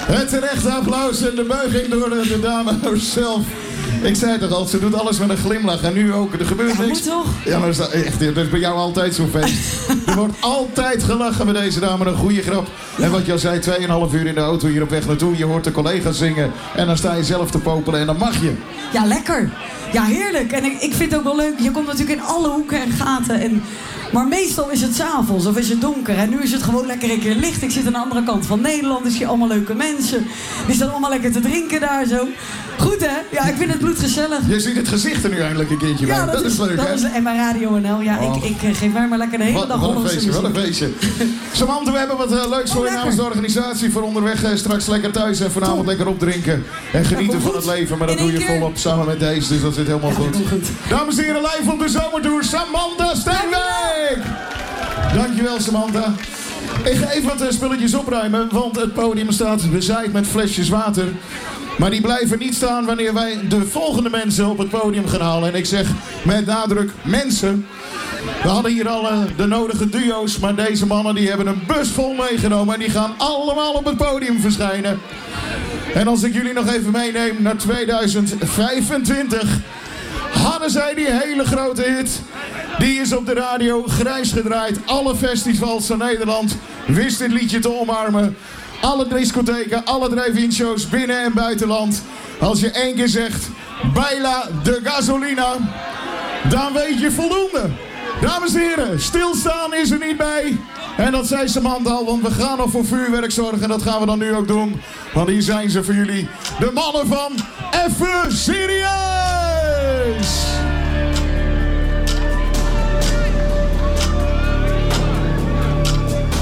Het terechte applaus en de buiging door de dame zelf. Ik zei toch al, ze doet alles met een glimlach. En nu ook, er gebeurt niks. Moet toch? Ja, maar dat is bij jou altijd zo'n feest. Er wordt altijd gelachen met deze dame, een goede grap. En wat je al zei, 2,5 uur in de auto hier op weg naartoe. Je hoort de collega's zingen en dan sta je zelf te popelen en dan mag je. Ja, lekker. Ja, heerlijk. En ik vind het ook wel leuk. Je komt natuurlijk in alle hoeken en gaten. Maar meestal is het 's avonds of is het donker. En nu is het gewoon lekker een keer licht. Ik zit aan de andere kant van Nederland. Ik zie allemaal leuke mensen. Die staan allemaal lekker te drinken daar zo. Goed hè? Ja, ik vind het bloedgezellig. Je ziet het gezicht er nu eindelijk een keertje bij. Ja, dat is leuk, hè? En bij Radio NL. Ja, ik geef mij maar lekker de hele dag wat een feestje, wat een feestje. Samantha, we hebben wat leuks voor je namens de organisatie. Voor onderweg straks lekker thuis en vanavond lekker opdrinken. En genieten van het leven. Maar dat doe je volop samen met deze. Dus dat zit helemaal goed. Dames en heren, live op de zomertour. Samantha Steenwijk! Dankjewel, Samantha. Ik ga even wat spulletjes opruimen. Want het podium staat bezaaid met flesjes water. Maar die blijven niet staan wanneer wij de volgende mensen op het podium gaan halen. En ik zeg met nadruk mensen. We hadden hier al de nodige duo's. Maar deze mannen die hebben een bus vol meegenomen. En die gaan allemaal op het podium verschijnen. En als ik jullie nog even meeneem naar 2025... hadden zij die hele grote hit. Die is op de radio grijs gedraaid. Alle festivals van Nederland wist dit liedje te omarmen. Alle discotheken, alle drive-in shows binnen- en buitenland. Als je 1 keer zegt, Baila de Gasolina, dan weet je voldoende. Dames en heren, stilstaan is er niet bij. En dat zei Samantha al, want we gaan nog voor vuurwerk zorgen. En dat gaan we dan nu ook doen. Want hier zijn ze voor jullie. De mannen van Even Serieus!